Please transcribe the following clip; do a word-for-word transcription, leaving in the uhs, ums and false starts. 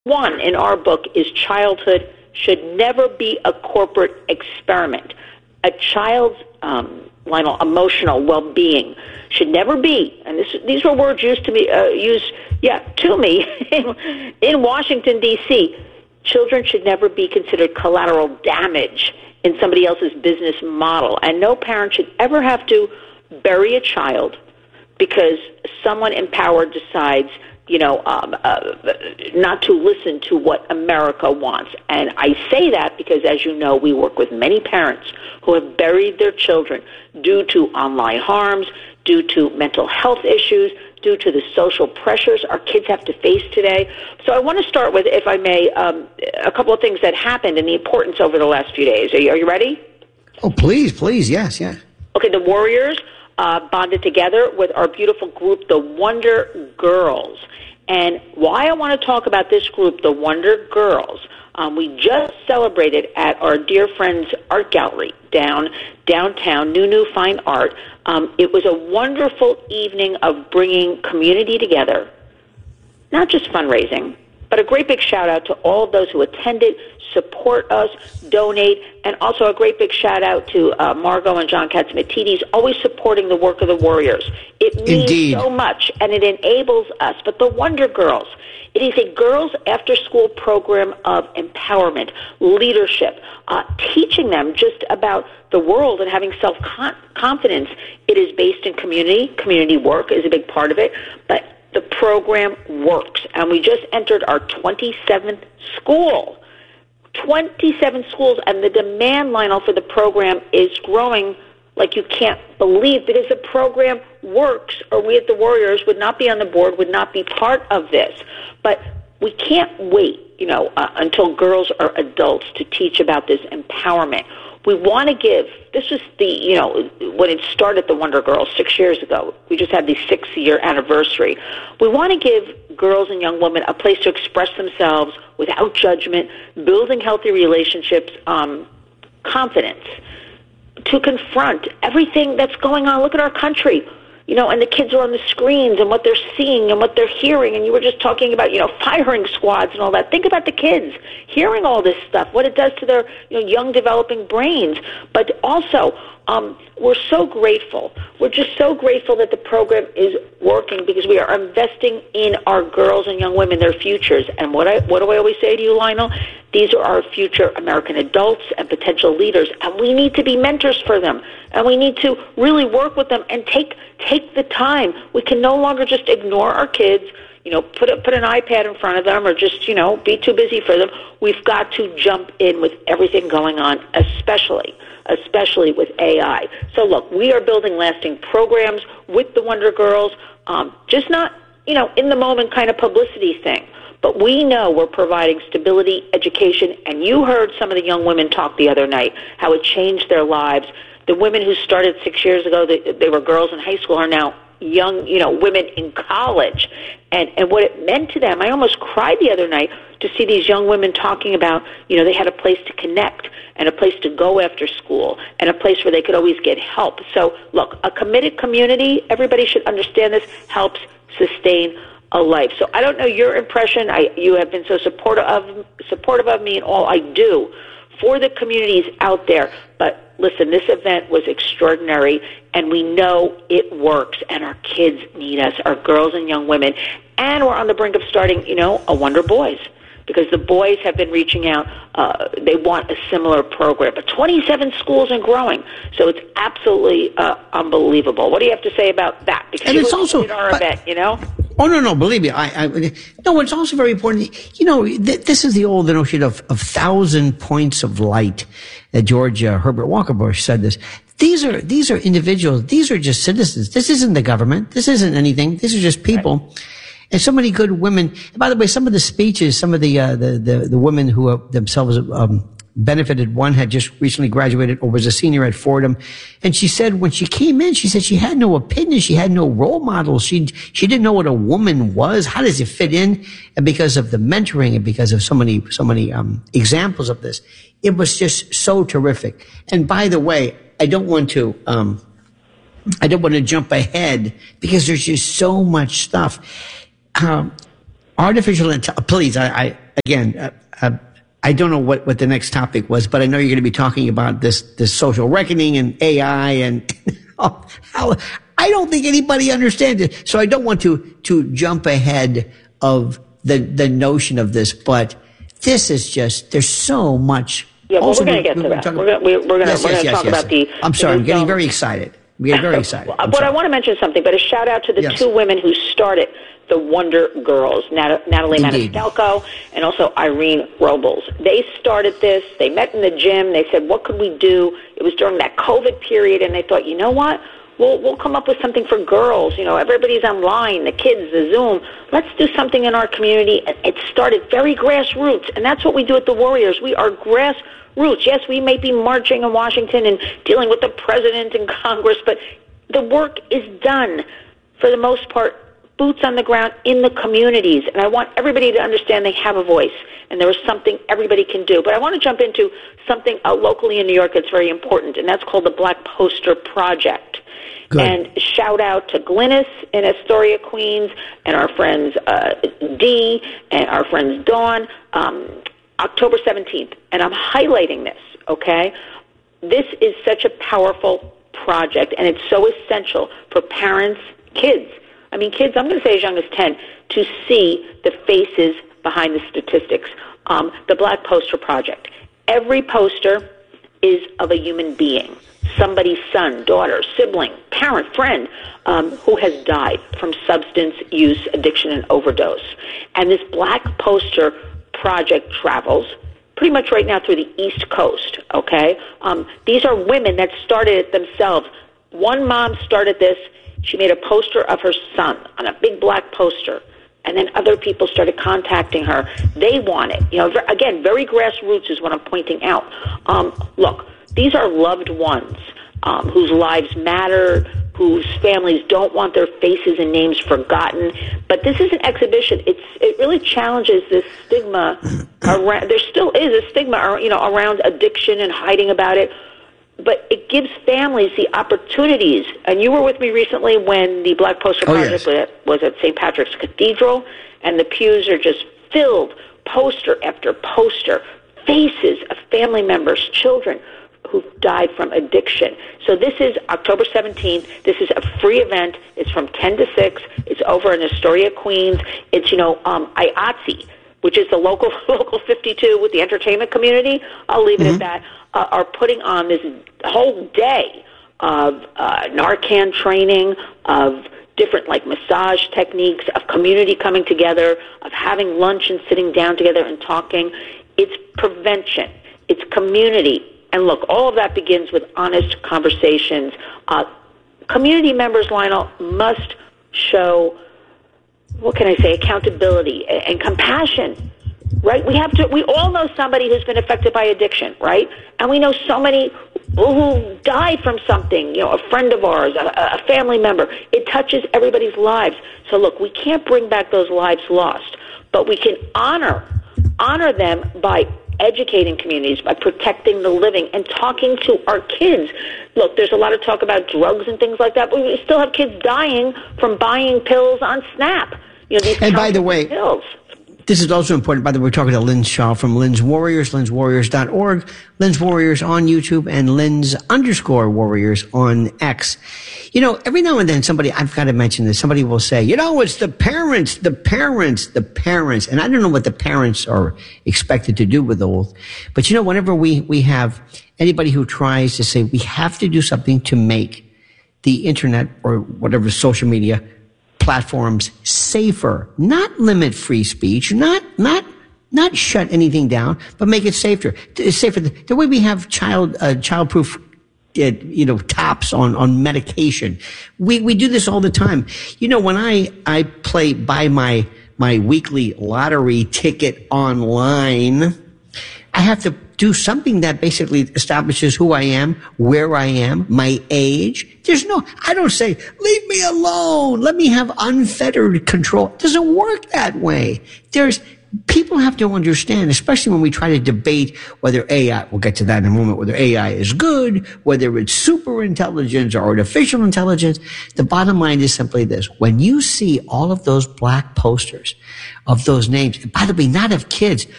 one in our book is childhood should never be a corporate experiment. A child's um, Lionel, emotional well-being should never be, and this, these were words used to me, uh, used, yeah, to me in, in Washington, D C Children should never be considered collateral damage in somebody else's business model, and no parent should ever have to bury a child because someone empowered decides, you know, um, uh, not to listen to what America wants. And I say that because, as you know, we work with many parents who have buried their children due to online harms, due to mental health issues, due to the social pressures our kids have to face today. So I want to start with, if I may, um, a couple of things that happened and the importance over the last few days. Are you, are you ready? Oh, please, please, yes, yeah. Okay, the Warriors uh, bonded together with our beautiful group, the Wonder Girls. And why I want to talk about this group, the Wonder Girls, um, we just celebrated at our dear friend's art gallery down downtown, New New Fine Art. Um, it was a wonderful evening of bringing community together, not just fundraising, but a great big shout-out to all of those who attended, support us, donate, and also a great big shout-out to uh, Margot and John Katsimatidis, always supporting the work of the Warriors. It means Indeed. so much, and it enables us. But the Wonder Girls, it is a girls' after-school program of empowerment, leadership, uh, teaching them just about the world and having self-confidence. It is based in community. Community work is a big part of it, but the program works, and we just entered our twenty-seventh school. twenty-seven schools, and the demand, Lionel, for the program is growing like you can't believe, because the program works, or we at the Warriors would not be on the board, would not be part of this. But we can't wait, you know, uh, until girls are adults to teach about this empowerment. We want to give, this was the, you know, when it started, the Wonder Girls six years ago. We just had the six-year anniversary. We want to give girls and young women a place to express themselves without judgment, building healthy relationships, um, confidence, to confront everything that's going on. Look at our country. You know, and the kids are on the screens and what they're seeing and what they're hearing. And you were just talking about, you know, firing squads and all that. Think about the kids hearing all this stuff, what it does to their, you know, young developing brains. But also, um, we're so grateful. We're just so grateful that the program is working because we are investing in our girls and young women, their futures. And what I, what do I always say to you, Lionel? These are our future American adults and potential leaders, and we need to be mentors for them, and we need to really work with them and take take the time. We can no longer just ignore our kids, you know, put a, put an iPad in front of them, or just, you know, be too busy for them. We've got to jump in with everything going on, especially especially with A I. So look, we are building lasting programs with the Wonder Girls, um, just not, you know, in the moment kind of publicity thing. But we know we're providing stability, education, and you heard some of the young women talk the other night, how it changed their lives. The women who started six years ago, they, they were girls in high school, are now young, you know, women in college. And, and what it meant to them, I almost cried the other night to see these young women talking about, you know, they had a place to connect and a place to go after school and a place where they could always get help. So, look, a committed community, everybody should understand this, helps sustain a life. So I don't know your impression. I, you have been so supportive of, supportive of me in all I do for the communities out there. But listen, this event was extraordinary, and we know it works, and our kids need us, our girls and young women. And we're on the brink of starting, you know, a Wonder Boys, because the boys have been reaching out. Uh, they want a similar program. But twenty-seven schools and growing. So it's absolutely uh, unbelievable. What do you have to say about that? Because and you it's also at our but, event, you know? Oh, no, no, believe me. I, I, no, it's also very important. You know, th- this is the old notion of, of thousand points of light. That George uh, Herbert Walker Bush said this. These are, these are individuals. These are just citizens. This isn't the government. This isn't anything. These are just people. Right. And so many good women. And by the way, some of the speeches, some of the, uh, the, the, the women who uh, themselves, um, benefited. One had just recently graduated or was a senior at Fordham. And she said when she came in, she said she had no opinion. She had no role models. She, she didn't know what a woman was. How does it fit in? And because of the mentoring and because of so many, so many, um, examples of this, it was just so terrific. And by the way, I don't want to, um, I don't want to jump ahead because there's just so much stuff. Um, artificial intelligence, please, I, I, again, uh, uh, I don't know what, what the next topic was, but I know you're going to be talking about this, this social reckoning and A I and how, I don't think anybody understands it. So I don't want to, to jump ahead of the, the notion of this, but this is just, there's so much. Yeah, well, also, we're going to get to that. We're going we're going yes, yes, yes, to talk yes. about the. I'm sorry, the I'm getting very excited. I'm getting very excited. I'm but sorry. I want to mention something, but a shout out to the yes. two women who started the Wonder Girls, Nat- Natalie Indeed. Maniscalco and also Irene Robles. They started this. They met in the gym. They said, what could we do? It was during that COVID period, and they thought, you know what? We'll, we'll come up with something for girls. You know, everybody's online, the kids, the Zoom. Let's do something in our community. It started very grassroots, and that's what we do at the Warriors. We are grassroots. Yes, we may be marching in Washington and dealing with the president and Congress, but the work is done, for the most part, boots on the ground in the communities. And I want everybody to understand they have a voice, and there is something everybody can do. But I want to jump into something uh, locally in New York that's very important, and that's called the Black Poster Project. Good. And shout out to Glynis in Astoria, Queens, and our friends uh, Dee and our friends Dawn, um, October seventeenth. And I'm highlighting this, okay? This is such a powerful project, and it's so essential for parents, kids. I mean, kids, I'm going to say as young as ten, to see the faces behind the statistics. Um, the Black Poster Project. Every poster is of a human being. Somebody's son, daughter, sibling, parent, friend, um, who has died from substance use, addiction, and overdose. And this Black Poster Project travels pretty much right now through the East Coast, okay? Um, these are women that started it themselves. One mom started this. She made a poster of her son on a big black poster. And then other people started contacting her. They want it. You know, again, very grassroots is what I'm pointing out. Um, look, these are loved ones um, whose lives matter, whose families don't want their faces and names forgotten. But this is an exhibition. It's it really challenges this stigma around. There still is a stigma, you know, around addiction and hiding about it. But it gives families the opportunities. And you were with me recently when the Black Poster Project oh, yes. was at Saint Patrick's Cathedral, and the pews are just filled, poster after poster, faces of family members, children who've died from addiction. So this is October seventeenth. This is a free event. It's from ten to six. It's over in Astoria, Queens. It's, you know, um, I A T S E, which is the local local fifty-two with the entertainment community. I'll leave it mm-hmm. at that. Uh, are putting on this whole day of uh, Narcan training, of different like massage techniques, of community coming together, of having lunch and sitting down together and talking. It's prevention. It's community. And look, all of that begins with honest conversations. Uh, community members, Lionel, must show, what can I say, accountability and, and compassion. Right? We have to, we all know somebody who's been affected by addiction, right? And we know so many who died from something, you know, a friend of ours, a, a family member. It touches everybody's lives. So look, we can't bring back those lives lost, but we can honor, honor them by educating communities, by protecting the living and talking to our kids. Look, there's a lot of talk about drugs and things like that, but we still have kids dying from buying pills on Snap. You know, these and by the way, pills. This is also important. By the way, we're talking to Lynn Shaw from Lynn's Warriors, lynn's warriors dot org, Lynn's Warriors on YouTube, and Lynn's underscore Warriors on X. You know, every now and then somebody, I've got to mention this, somebody will say, you know, it's the parents, the parents, the parents. And I don't know what the parents are expected to do with all. But you know, whenever we, we have anybody who tries to say we have to do something to make the internet or whatever social media platforms safer, not limit free speech, not, not, not shut anything down, but make it safer. It's safer. The way we have child, uh, child-proof, uh, you know, tops on, on medication. We, we do this all the time. You know, when I, I play, buy my, my weekly lottery ticket online, I have to do something that basically establishes who I am, where I am, my age. There's no, I don't say, leave me alone. Let me have unfettered control. It doesn't work that way. There's, people have to understand, especially when we try to debate whether A I, we'll get to that in a moment, whether A I is good, whether it's super intelligence or artificial intelligence. The bottom line is simply this. When you see all of those black posters of those names, by the way, not of kids,